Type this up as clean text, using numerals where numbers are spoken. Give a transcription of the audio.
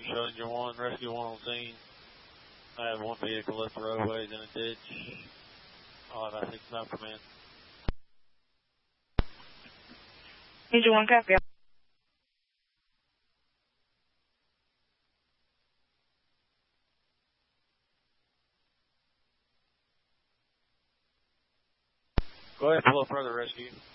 Challenger 1, Rescue 1 on scene. I have one vehicle left the roadways in a ditch. On I-69 command. Challenger 1, copy. Go ahead, pull up further rescue.